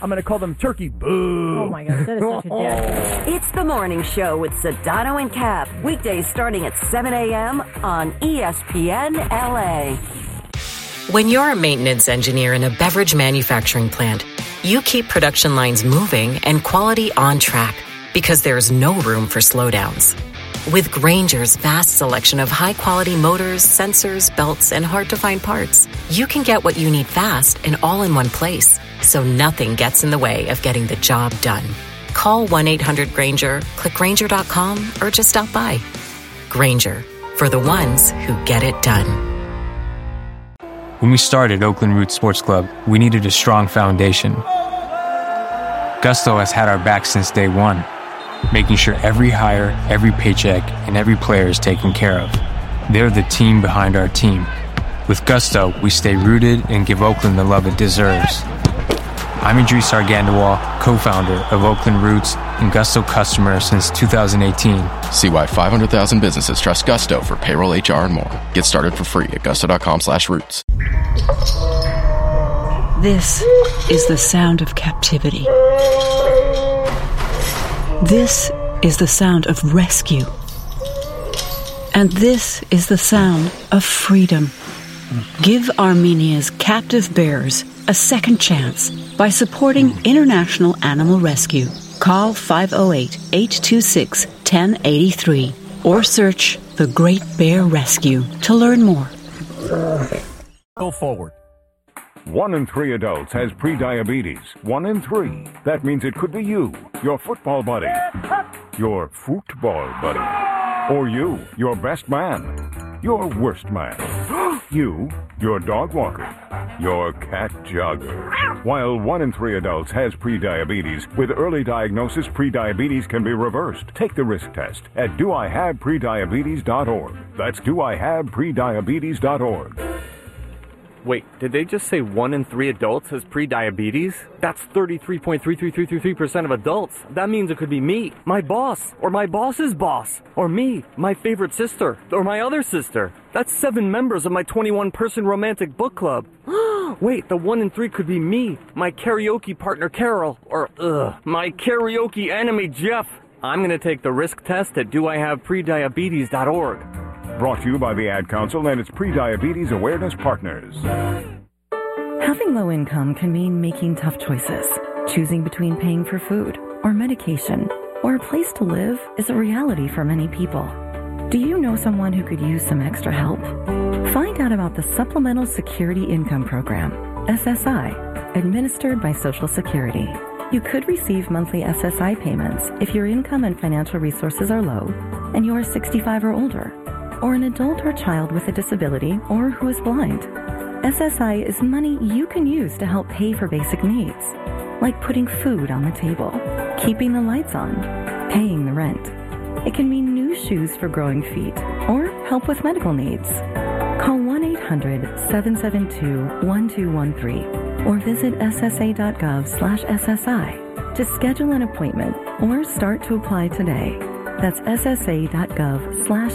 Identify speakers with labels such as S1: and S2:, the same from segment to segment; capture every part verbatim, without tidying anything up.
S1: I'm going to call them Turkey. Boo.
S2: Oh, my God. That is such a dick.
S3: It's the morning show with Sedano and Cap. Weekdays starting at seven a.m. on E S P N L A.
S4: When you're a maintenance engineer in a beverage manufacturing plant, you keep production lines moving and quality on track because there's no room for slowdowns. With Grainger's vast selection of high-quality motors, sensors, belts, and hard-to-find parts, you can get what you need fast and all in one place, so nothing gets in the way of getting the job done. Call one eight hundred Grainger, click Grainger dot com, or just stop by. Grainger, for the ones who get it done.
S5: When we started Oakland Roots Sports Club, we needed a strong foundation. Gusto has had our back since day one, making sure every hire, every paycheck, and every player is taken care of. They're the team behind our team. With Gusto, we stay rooted and give Oakland the love it deserves. I'm Idris Argandawal, co-founder of Oakland Roots and Gusto customer since two thousand eighteen.
S6: See why five hundred thousand businesses trust Gusto for payroll, H R, and more. Get started for free at gusto.com slash roots.
S7: This is the sound of captivity. This is the sound of rescue. And this is the sound of freedom. Give Armenia's captive bears a second chance by supporting International Animal Rescue. Call five oh eight, eight two six, one oh eight three or search The Great Bear Rescue to learn more.
S1: Go forward.
S8: One in three adults has prediabetes. One in three. That means it could be you, your football buddy, your football buddy, or you, your best man, your worst man, you, your dog walker, your cat jogger. While one in three adults has prediabetes, with early diagnosis, prediabetes can be reversed. Take the risk test at do I have prediabetes dot org. That's do I have prediabetes dot org.
S9: Wait, did they just say one in three adults has prediabetes? That's thirty-three point three three three three three percent of adults. That means it could be me, my boss, or my boss's boss, or me, my favorite sister, or my other sister. That's seven members of my twenty-one person romantic book club. Wait, the one in three could be me, my karaoke partner Carol, or ugh, my karaoke enemy Jeff. I'm gonna take the risk test at do I have prediabetes dot org.
S8: Brought to you by the Ad Council and its Prediabetes Awareness Partners.
S10: Having low income can mean making tough choices. Choosing between paying for food or medication or a place to live is a reality for many people. Do you know someone who could use some extra help? Find out about the Supplemental Security Income Program, S S I, administered by Social Security. You could receive monthly S S I payments if your income and financial resources are low and you are sixty-five or older, or an adult or child with a disability or who is blind. S S I is money you can use to help pay for basic needs, like putting food on the table, keeping the lights on, paying the rent. It can mean new shoes for growing feet or help with medical needs. Call one eight hundred, seven seven two, one two one three or visit ssa.gov slash SSI to schedule an appointment or start to apply today. That's ssa.gov slash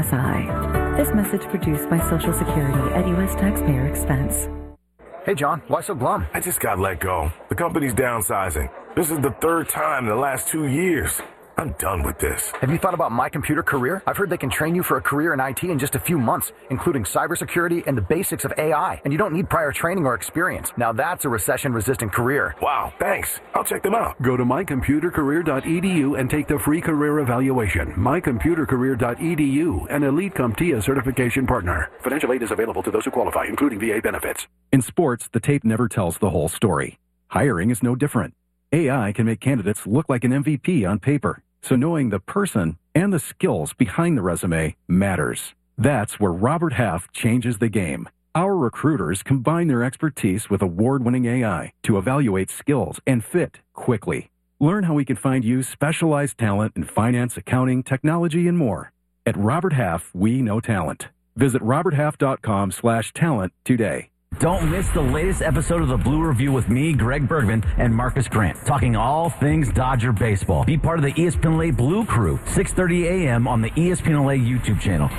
S10: SSI. This message produced by Social Security at U S taxpayer expense.
S11: Hey, John, why so glum?
S12: I just got let go. The company's downsizing. This is the third time in the last two years. I'm done with this.
S11: Have you thought about My Computer Career? I've heard they can train you for a career in I T in just a few months, including cybersecurity and the basics of A I. And you don't need prior training or experience. Now that's a recession-resistant career.
S12: Wow, thanks. I'll check them out.
S13: Go to my computer career dot e d u and take the free career evaluation. my computer career dot e d u, an Elite CompTIA certification partner. Financial aid is available to those who qualify, including V A benefits.
S14: In sports, the tape never tells the whole story. Hiring is no different. A I can make candidates look like an M V P on paper. So knowing the person and the skills behind the resume matters. That's where Robert Half changes the game. Our recruiters combine their expertise with award-winning A I to evaluate skills and fit quickly. Learn how we can find you specialized talent in finance, accounting, technology, and more. At Robert Half, we know talent. Visit roberthalf.com slash talent today.
S15: Don't miss the latest episode of the Blue Review with me, Greg Bergman, and Marcus Grant, talking all things Dodger baseball. Be part of the E S P N L A Blue Crew, six thirty a.m. on the E S P N L A YouTube channel.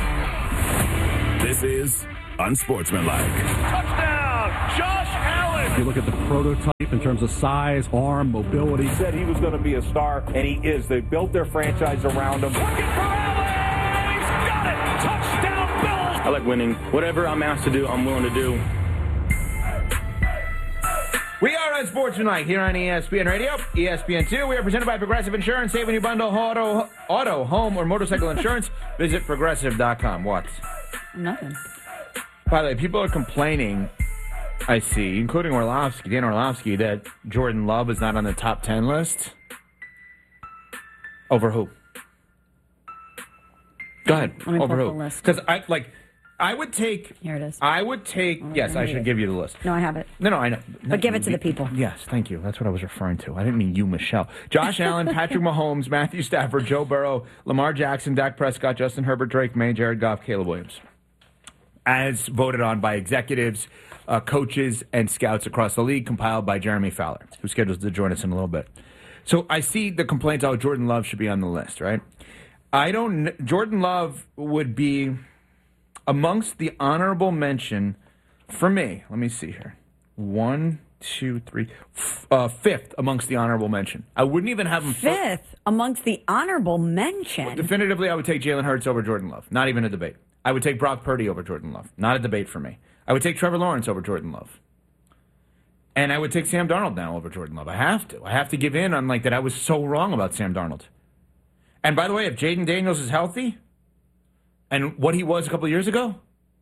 S12: This is Unsportsmanlike.
S16: Touchdown, Josh Allen.
S13: If you look at the prototype in terms of size, arm, mobility.
S16: He said he was going to be a star, and he is. They built their franchise around him.
S17: Looking for Allen! He's got it! Touchdown, Bills!
S18: I like winning. Whatever I'm asked to do, I'm willing to do.
S19: We are on Sports Tonight here on E S P N Radio, E S P N two. We are presented by Progressive Insurance. Save when you bundle auto, auto, home, or motorcycle insurance. Visit progressive dot com. What?
S2: Nothing.
S19: By the way, people are complaining, I see, including Orlovsky, Dan Orlovsky, that Jordan Love is not on the top ten list. Over who? Go ahead.
S2: Let me
S19: Over
S2: pull
S19: who?
S2: up the list.
S19: Because I like. I would take.
S2: Here it is.
S19: I would take.
S2: Oh,
S19: yes, I should
S2: it.
S19: give you the list.
S2: No, I have it.
S19: No, no, I know.
S2: But give it to the people.
S19: Yes, thank you. That's what I was referring to. I didn't mean you, Michelle. Josh Allen, Patrick Mahomes, Matthew Stafford, Joe Burrow, Lamar Jackson, Dak Prescott, Justin Herbert, Drake May, Jared Goff, Caleb Williams. As voted on by executives, uh, coaches, and scouts across the league, compiled by Jeremy Fowler, who's scheduled to join us in a little bit. So I see the complaints, oh, Jordan Love should be on the list, right? I don't. Jordan Love would be amongst the honorable mention for me. Let me see here. One, two, three, f- uh, fifth amongst the honorable mention. I wouldn't even have him
S2: fifth fir- amongst the honorable mention.
S19: Well, definitively, I would take Jalen Hurts over Jordan Love. Not even a debate. I would take Brock Purdy over Jordan Love. Not a debate for me. I would take Trevor Lawrence over Jordan Love. And I would take Sam Darnold now over Jordan Love. I have to. I have to give in on like that I was so wrong about Sam Darnold. And by the way, if Jaden Daniels is healthy and what he was a couple of years ago,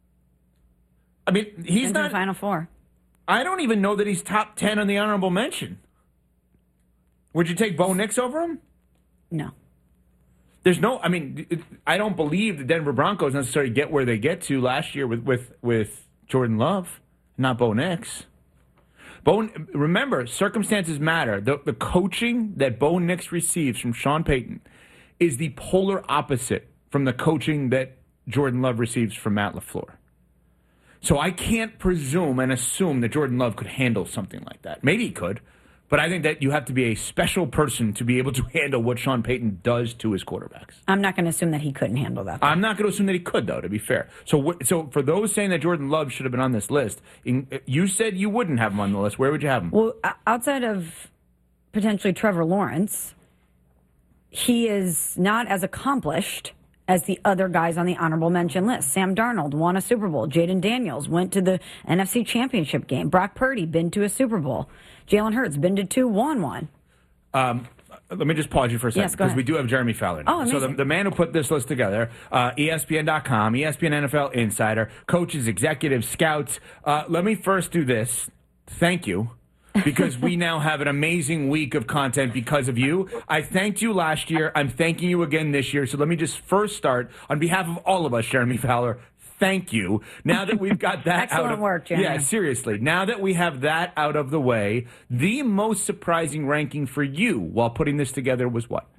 S19: I mean, he's
S2: Into
S19: not
S2: the Final Four.
S19: I don't even know that he's top ten on the honorable mention. Would you take Bo Nix over him?
S2: No.
S19: There's no, I mean, I don't believe the Denver Broncos necessarily get where they get to last year with, with, with Jordan Love, not Bo Nix. Bo, remember, circumstances matter. The, the coaching that Bo Nix receives from Sean Payton is the polar opposite from the coaching that Jordan Love receives from Matt LaFleur. So I can't presume and assume that Jordan Love could handle something like that. Maybe he could, but I think that you have to be a special person to be able to handle what Sean Payton does to his quarterbacks.
S2: I'm not going to assume that he couldn't handle that. Though.
S19: I'm not going to assume that he could, though, to be fair. So so for those saying that Jordan Love should have been on this list, in, you said you wouldn't have him on the list. Where would you have him?
S2: Well, outside of potentially Trevor Lawrence, he is not as accomplished as the other guys on the honorable mention list. Sam Darnold won a Super Bowl. Jaden Daniels went to the N F C Championship game. Brock Purdy been to a Super Bowl. Jalen Hurts been to two, won one.
S19: Um, let me just pause you for a second,
S2: yes,
S19: because we do have Jeremy Fowler now.
S2: Oh,
S19: so the, the man who put this list together, uh, E S P N dot com, E S P N N F L Insider, coaches, executives, scouts. Uh, let me first do this. Thank you. Because we now have an amazing week of content because of you. I thanked you last year. I'm thanking you again this year. So let me just first start on behalf of all of us, Jeremy Fowler. Thank you. Now that we've got that
S2: Excellent
S19: out of
S2: work, Jeremy.
S19: Yeah, seriously. Now that we have that out of the way, the most surprising ranking for you while putting this together was what?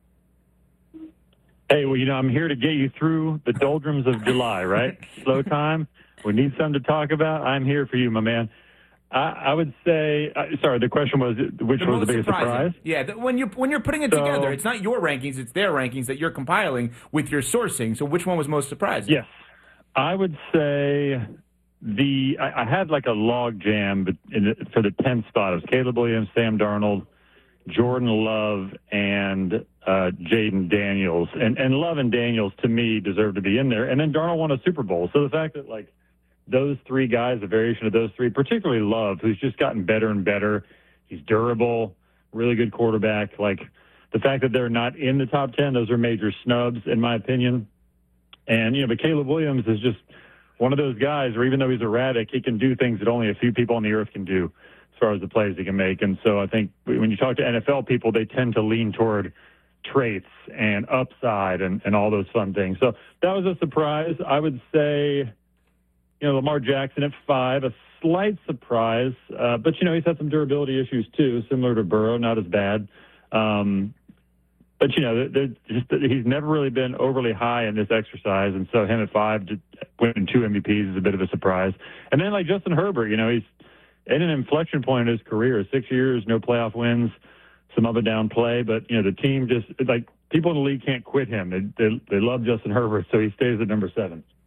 S20: Hey, well, you know, I'm here to get you through the doldrums of July, right? Slow time. We need something to talk about. I'm here for you, my man. I, I would say, uh, sorry, the question was, which
S19: The
S20: was
S19: most
S20: the biggest
S19: surprising.
S20: surprise?
S19: Yeah, the, when, you, when you're putting it
S20: So-
S19: together, it's not your rankings, it's their rankings that you're compiling with your sourcing. So which one was most surprising?
S20: Yes. I would say the, I, I had like a log jam but in the, for the tenth spot. It was Caleb Williams, Sam Darnold, Jordan Love, and uh, Jaden Daniels. And, and Love and Daniels, to me, deserve to be in there. And then Darnold won a Super Bowl. So the fact that, like, those three guys, a variation of those three, particularly Love, who's just gotten better and better. He's durable, really good quarterback. Like, the fact that they're not in the top ten, those are major snubs, in my opinion. And, you know, but Caleb Williams is just one of those guys where even though he's erratic, he can do things that only a few people on the earth can do as far as the plays he can make. And so I think when you talk to N F L people, they tend to lean toward traits and upside and, and all those fun things. So that was a surprise. I would say, you know, Lamar Jackson at five, a slight surprise. Uh, but, you know, he's had some durability issues, too, similar to Burrow, not as bad. Um, but, you know, they're just, he's never really been overly high in this exercise. And so him at five, to winning two M V Ps is a bit of a surprise. And then, like, Justin Herbert, you know, he's in an inflection point in his career. Six years, no playoff wins, some up and down play. But, you know, the team just, like, people in the league can't quit him. They, they, they love Justin Herbert, so he stays at number seven.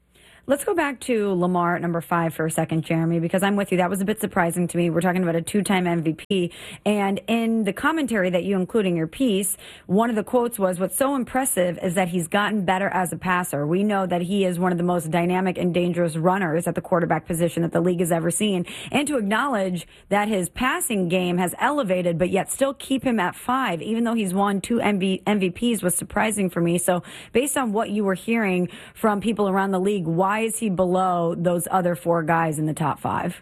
S2: Let's go back to Lamar at number five for a second, Jeremy, because I'm with you. That was a bit surprising to me. We're talking about a two-time M V P. And in the commentary that you include in your piece, one of the quotes was, what's so impressive is that he's gotten better as a passer. We know that he is one of the most dynamic and dangerous runners at the quarterback position that the league has ever seen. And to acknowledge that his passing game has elevated, but yet still keep him at five, even though he's won two M V Ps, was surprising for me. So based on what you were hearing from people around the league, why is he below those other four guys in the top five?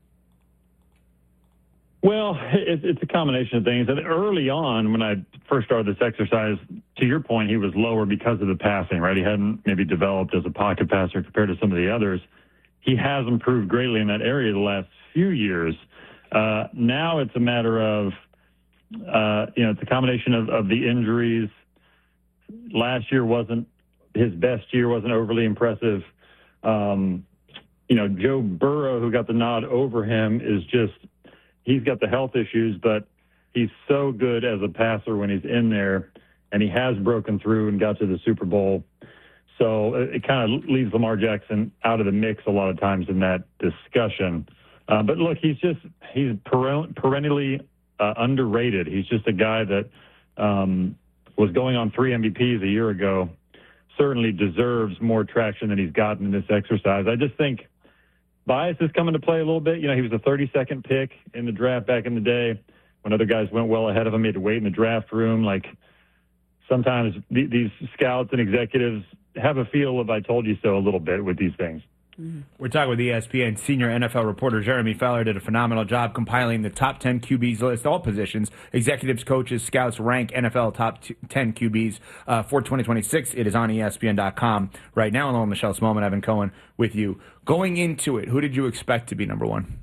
S20: Well, it, it's a combination of things. And early on, when I first started this exercise, to your point, he was lower because of the passing, right? He hadn't maybe developed as a pocket passer compared to some of the others. He has improved greatly in that area the last few years. Uh, now it's a matter of, uh, you know, it's a combination of, of the injuries. Last year wasn't his best year, wasn't overly impressive. Um, you know, Joe Burrow, who got the nod over him, is just, he's got the health issues, but he's so good as a passer when he's in there, and he has broken through and got to the Super Bowl. So it, it kind of leaves Lamar Jackson out of the mix a lot of times in that discussion. Uh, but look, he's just, he's peren- perennially uh, underrated. He's just a guy that um, was going on three M V Ps a year ago, certainly deserves more traction than he's gotten in this exercise. I just think bias is coming to play a little bit. You know, he was a thirty-second pick in the draft back in the day when other guys went well ahead of him. He had to wait in the draft room. Like, sometimes th- these scouts and executives have a feel of I told you so a little bit with these things.
S19: Mm-hmm. We're talking with E S P N senior N F L reporter Jeremy Fowler. Did a phenomenal job compiling the top ten Q Bs list, all positions. Executives, coaches, scouts rank N F L top ten Q Bs uh, for twenty twenty-six. It is on E S P N dot com right now. Along with Michelle Smallman, Evan Cohen with you. Going into it, who did you expect to be number one?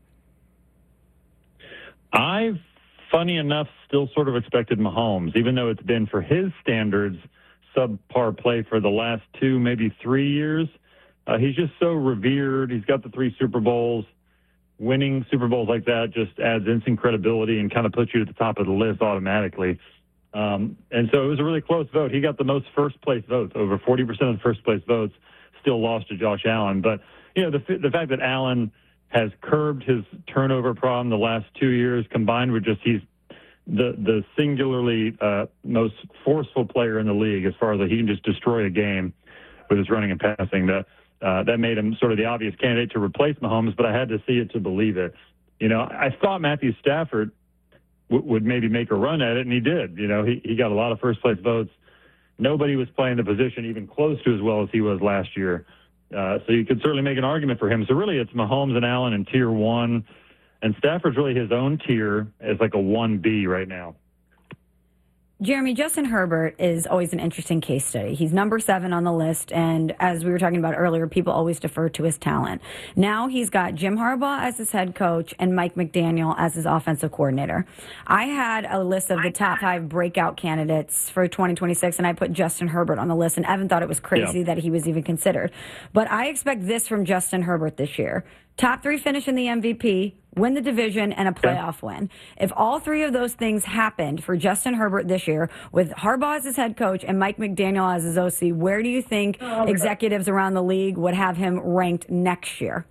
S20: I, funny enough, still sort of expected Mahomes, even though it's been, for his standards, subpar play for the last two, maybe three years. Uh, he's just so revered. He's got the three Super Bowls. Winning Super Bowls like that just adds instant credibility and kind of puts you at the top of the list automatically. Um, and so it was a really close vote. He got the most first-place votes. Over forty percent of the first-place votes, still lost to Josh Allen. But, you know, the, the fact that Allen has curbed his turnover problem the last two years, combined with just he's the, the singularly uh, most forceful player in the league as far as that he can just destroy a game with his running and passing, that Uh, that made him sort of the obvious candidate to replace Mahomes, but I had to see it to believe it. You know, I thought Matthew Stafford w- would maybe make a run at it, and he did. You know, he, he got a lot of first-place votes. Nobody was playing the position even close to as well as he was last year. Uh, so you could certainly make an argument for him. So really it's Mahomes and Allen in tier one, and Stafford's really his own tier as like a one B right now.
S2: Jeremy, Justin Herbert is always an interesting case study. He's number seven on the list, and as we were talking about earlier, people always defer to his talent. Now he's got Jim Harbaugh as his head coach and Mike McDaniel as his offensive coordinator. I had a list of the top five breakout candidates for twenty twenty-six, and I put Justin Herbert on the list, and Evan thought it was crazy yeah. that he was even considered. But I expect this from Justin Herbert this year. Top three finish in the M V P, win the division, and a playoff yeah. win. If all three of those things happened for Justin Herbert this year, with Harbaugh as his head coach and Mike McDaniel as his O C, where do you think oh, okay. executives around the league would have him ranked next year?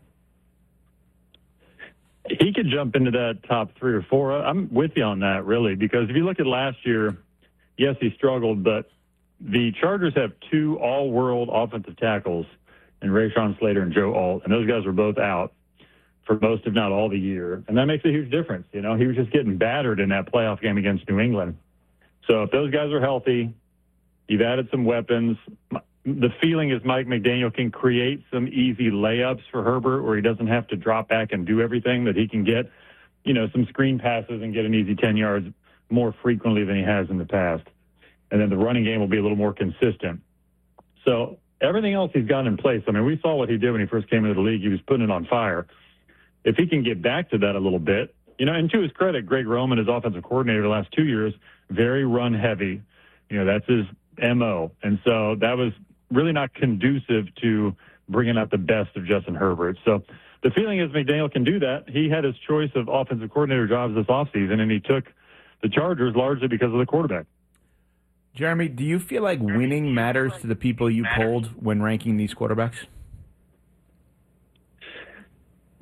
S20: He could jump into that top three or four. I'm with you on that, really, because if you look at last year, yes, he struggled, but the Chargers have two all-world offensive tackles, and Rashawn Slater and Joe Alt, and those guys were both out for most, if not all, the year. And that makes a huge difference. You know, he was just getting battered in that playoff game against New England. So if those guys are healthy, you've added some weapons. The feeling is Mike McDaniel can create some easy layups for Herbert where he doesn't have to drop back and do everything, that he can get, you know, some screen passes and get an easy ten yards more frequently than he has in the past. And then the running game will be a little more consistent. So everything else he's got in place. I mean, we saw what he did when he first came into the league. He was putting it on fire. If he can get back to that a little bit, you know, and to his credit, Greg Roman, his offensive coordinator the last two years, very run heavy. You know, that's his M O. And so that was really not conducive to bringing out the best of Justin Herbert. So the feeling is McDaniel can do that. He had his choice of offensive coordinator jobs this offseason, and he took the Chargers largely because of the quarterback.
S19: Jeremy, do you feel like winning matters to the people you polled when ranking these quarterbacks?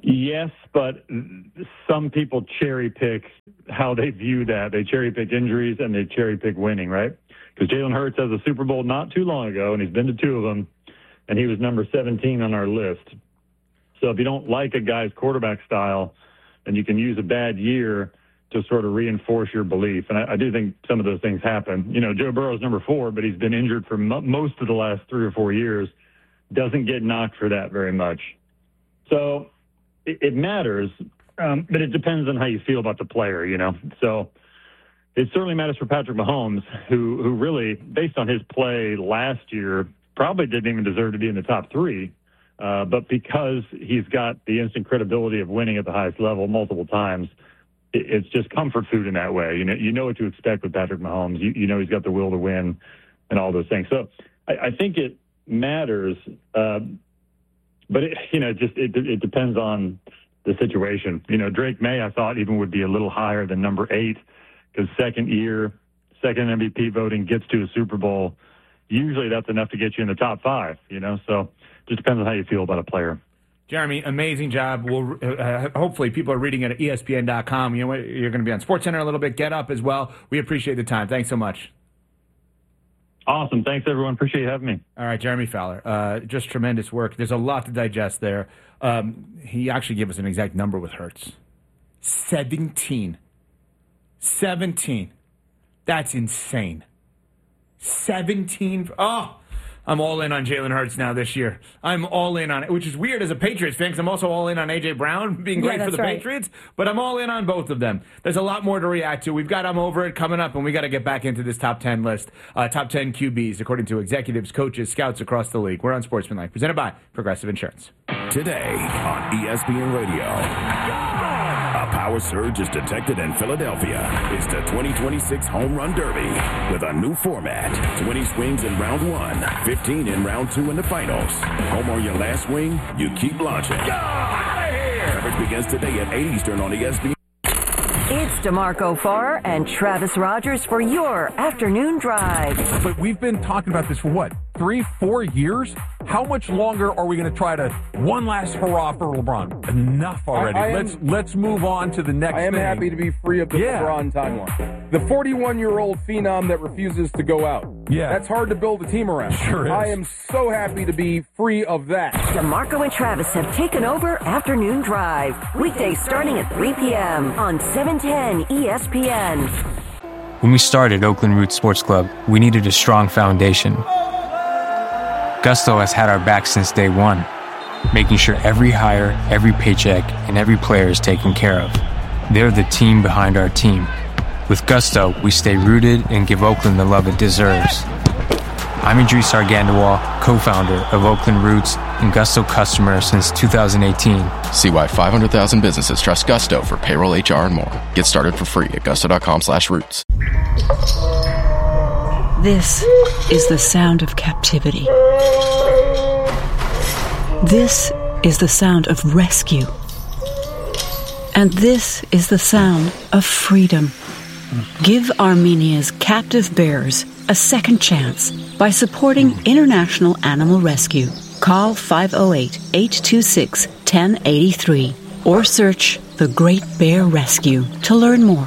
S20: Yes, but some people cherry pick how they view that. They cherry pick injuries and they cherry pick winning, right? Because Jalen Hurts has a Super Bowl not too long ago, and he's been to two of them, and he was number seventeen on our list. So if you don't like a guy's quarterback style, then you can use a bad year to sort of reinforce your belief. And I, I do think some of those things happen. You know, Joe Burrow's number four, but he's been injured for mo- most of the last three or four years. Doesn't get knocked for that very much. So it, it matters, um, but it depends on how you feel about the player, you know. So it certainly matters for Patrick Mahomes, who who really, based on his play last year, probably didn't even deserve to be in the top three. Uh, but because he's got the instant credibility of winning at the highest level multiple times, it, it's just comfort food in that way. You know, you know what to expect with Patrick Mahomes. You, you know he's got the will to win and all those things. So I, I think it matters, uh, but it, you know, just it, it depends on the situation. You know, Drake May, I thought even would be a little higher than number eight because second year, second M V P voting gets to a Super Bowl. Usually that's enough to get you in the top five. You know, so. Just depends on how you feel about a player.
S19: Jeremy, amazing job. We'll, uh, hopefully people are reading it at E S P N dot com. You know what? You're going to be on SportsCenter a little bit. Get Up as well. We appreciate the time. Thanks so much.
S20: Awesome. Thanks, everyone. Appreciate you having me.
S19: All right, Jeremy Fowler. Uh, just tremendous work. There's a lot to digest there. Um, he actually gave us an exact number with Hurts. seventeen. seventeen. That's insane. seventeen. Oh, I'm all in on Jalen Hurts now this year. I'm all in on it, which is weird as a Patriots fan because I'm also all in on A J. Brown being great
S2: yeah,
S19: for the
S2: right.
S19: Patriots, but I'm all in on both of them. There's a lot more to react to. We've got I'm Over It coming up, and we got to get back into this top ten list. Uh, top ten Q Bs, according to executives, coaches, scouts across the league. We're on Sportsmanlike, presented by Progressive Insurance.
S12: Today on E S P N Radio. A power surge is detected in Philadelphia. It's the twenty twenty-six Home Run Derby with a new format. twenty swings in round one, fifteen in round two in the finals. Home or your last swing, you keep launching. Go out of here! Coverage begins today at eight Eastern on E S P N.
S3: It's DeMarco Farr and Travis Rogers for your afternoon drive.
S1: But we've been talking about this for what, three, four years? How much longer are we going to try to one last hurrah for LeBron? Enough already.
S21: I, I
S1: let's
S21: am,
S1: let's move on to the next
S21: I am
S1: thing.
S21: happy to be free of the
S1: yeah.
S21: LeBron timeline. The forty-one-year-old phenom that refuses to go out.
S1: Yeah.
S21: That's hard to build a team around.
S1: Sure is.
S21: I am so happy to be free of that.
S3: DeMarco and Travis have taken over Afternoon Drive. Weekdays starting at three p.m. on seven ten E S P N.
S5: When we started Oakland Roots Sports Club, we needed a strong foundation. Gusto has had our back since day one, making sure every hire, every paycheck, and every player is taken care of. They're the team behind our team. With Gusto, we stay rooted and give Oakland the love it deserves. I'm Idris Argandawal, co-founder of Oakland Roots and Gusto customer since two thousand eighteen.
S6: See why five hundred thousand businesses trust Gusto for payroll, H R, and more. Get started for free at gusto.com slash roots.
S7: This is the sound of captivity. This is the sound of rescue. And this is the sound of freedom. Give Armenia's captive bears a second chance by supporting International Animal Rescue. Call five oh eight, eight two six, one oh eight three or search The Great Bear Rescue to learn more.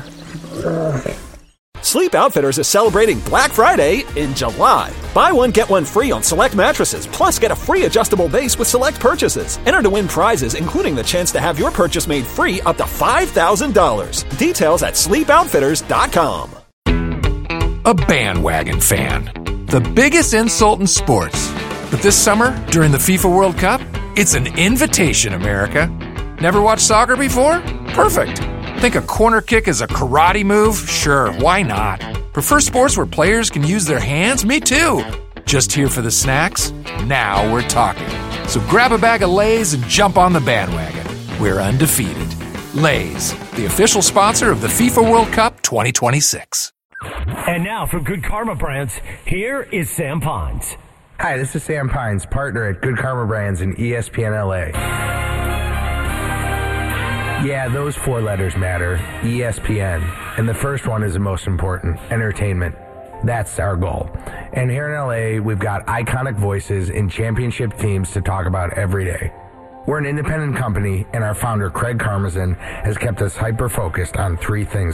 S22: Sleep Outfitters is celebrating Black Friday in July. Buy one, get one free on select mattresses, plus get a free adjustable base with select purchases. Enter to win prizes, including the chance to have your purchase made free up to five thousand dollars. Details at sleep outfitters dot com.
S23: A bandwagon fan. The biggest insult in sports. But this summer, during the FIFA World Cup, it's an invitation, America. Never watched soccer before? Perfect. Think a corner kick is a karate move? Sure, why not? Prefer sports where players can use their hands? Me too. Just here for the snacks? Now we're talking. So grab a bag of Lay's and jump on the bandwagon. We're undefeated. Lay's, the official sponsor of the FIFA World Cup twenty twenty-six.
S24: And now from Good Karma Brands, here is Sam Pines.
S25: Hi, this is Sam Pines, partner at Good Karma Brands in E S P N L A. Yeah, those four letters matter. E S P N. And the first one is the most important. Entertainment. That's our goal. And here in L A, we've got iconic voices in championship teams to talk about every day. We're an independent company, and our founder, Craig Karmazin, has kept us hyper-focused on three things